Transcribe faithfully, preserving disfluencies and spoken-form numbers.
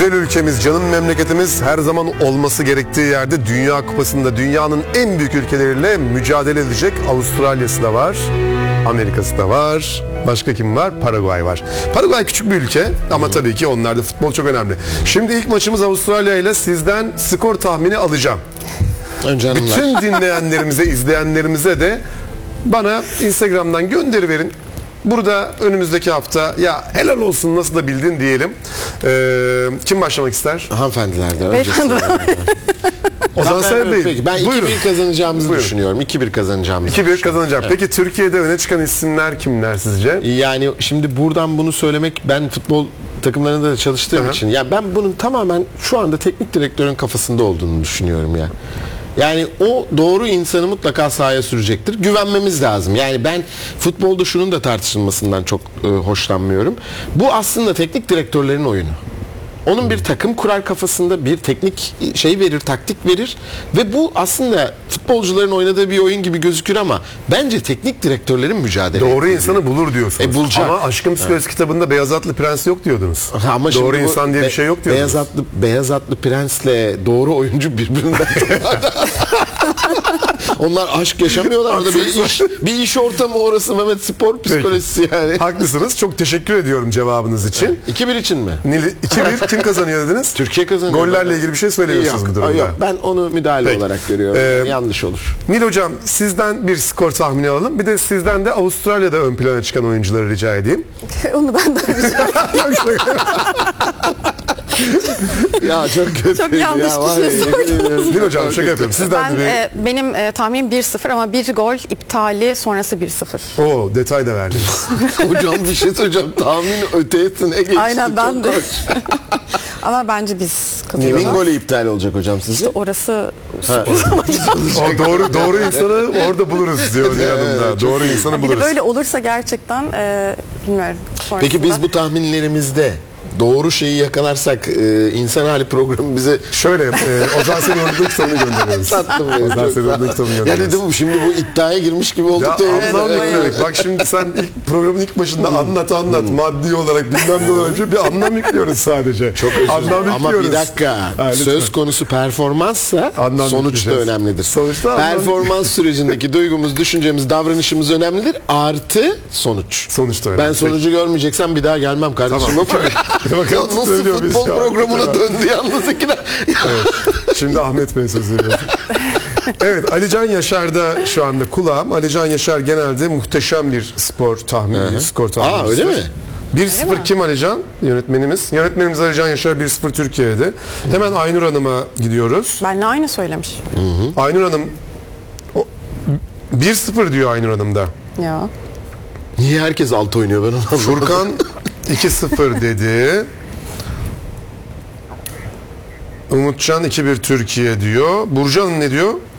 güzel ülkemiz, canım memleketimiz her zaman olması gerektiği yerde Dünya Kupası'nda dünyanın en büyük ülkeleriyle mücadele edecek. Avustralya'sı da var, Amerika'sı da var. Başka kim var? Paraguay var. Paraguay küçük bir ülke ama Hı. tabii ki onlarda futbol çok önemli. Şimdi ilk maçımız Avustralya ile, sizden skor tahmini alacağım. Önce Bütün dinleyenlerimize, izleyenlerimize de bana Instagram'dan gönderi verin. Burada önümüzdeki hafta ya helal olsun nasıl da bildin diyelim. Ee, kim başlamak ister? Hanımefendiler de önce. O zaman sen değil. Peki, ben iki bir kazanacağımızı Buyurun. düşünüyorum. iki bir kazanacağımızı iki bir kazanacağım. Evet. Peki Türkiye'de öne çıkan isimler kimler sizce? Yani şimdi buradan bunu söylemek, ben futbol takımlarında da çalıştığım Hı-hı. için ya ben bunun tamamen şu anda teknik direktörün kafasında olduğunu düşünüyorum ya. Yani o doğru insanı mutlaka sahaya sürecektir. Güvenmemiz lazım. Yani ben futbolda şunun da tartışılmasından çok e, hoşlanmıyorum. Bu aslında teknik direktörlerin oyunu. Onun bir takım kurar kafasında, bir teknik şey verir, taktik verir ve bu aslında futbolcuların oynadığı bir oyun gibi gözükür ama bence teknik direktörlerin mücadele Doğru insanı bulur diyorsunuz. E, bulacak. Ama Aşkın Psikolojisi evet. kitabında Beyaz Atlı Prens yok diyordunuz. Ama doğru insan diye be, bir şey yok diyordunuz. Beyaz Atlı, Beyaz Atlı Prens'le doğru oyuncu birbirinden onlar aşk yaşamıyorlar. Orada bir iş, bir iş ortamı orası Mehmet, spor psikolojisi Peki. yani. Haklısınız. Çok teşekkür ediyorum cevabınız için. iki bir için mi? iki bir kim kazanıyor dediniz? Türkiye kazanıyor. Gollerle ilgili bir şey söylemiyorsunuz bu durumda. Yok, ben onu müdahale Peki. olarak görüyorum. Ee, Yanlış olur. Nil Hocam, sizden bir skor tahmini alalım. Bir de sizden de Avustralya'da ön plana çıkan oyuncuları rica edeyim. Onu benden rica edeyim. Ya çok kötü. Çok yanlış ya, bir şey söyledim. Nil Hocam şaka yapıyorum. Sizden ben, de bir... e, benim e, tahminim bir sıfır ama bir gol iptali sonrası bir sıfır. Oo, detay da verdiniz. Hocam bir şey söyleyeceğim. Tahmin ötesine geçti. Aynen ben de. Ama bence biz kazanacağız. Kimin golü iptal olacak hocam sizce? İşte orası. o doğru doğru insanı orada buluruz diyor evet, yanımda. Doğru insanı yani buluruz. Böyle olursa gerçekten e, bilmiyorum. Sonrasında... Peki biz bu tahminlerimizde doğru şeyi yakalarsak e, insan hali programı bize şöyle e, Ozan Seni Unuttuğum kitabını gönderiyoruz. Sattım. Ozan Seni Unuttuğum kitabını gönderiyoruz. Ya dedim şimdi bu iddiaya girmiş gibi olduk da. Evet, bak şimdi sen ilk, programın ilk başında anlat anlat hmm. maddi olarak bilmem ne olarak bir anlam yüklüyoruz sadece. Çok özür dilerim. Ama bir dakika. Ha, söz konusu performanssa anlam sonuç da önemlidir. Sonuçta performans sürecindeki duygumuz, düşüncemiz, davranışımız önemlidir. Artı sonuç. Sonuçta önemli. Ben sonucu görmeyeceksem bir daha gelmem kardeşim. Tamam. Ya nasıl futbol programına ya. döndü yalnız ikiler. Evet. Şimdi Ahmet Bey söz veriyor. Evet, Alican Yaşar'da şu anda kulağım. Alican Yaşar genelde muhteşem bir spor tahmini, skor tahmini. Aa öyle mi? bir sıfır kim Alican? Yönetmenimiz. Yönetmenimiz Alican Yaşar bir sıfır Türkiye'de. Hemen Aynur Hanım'a gidiyoruz. Benle aynı söylemiş. Hı hı. Aynur Hanım bir sıfır diyor Aynur Hanım da. Ya. Niye herkes alt oynuyor ben onu anlamadım. Furkan iki sıfır dedi. Umutcan iki bir Türkiye diyor. Burcu Hanım ne diyor?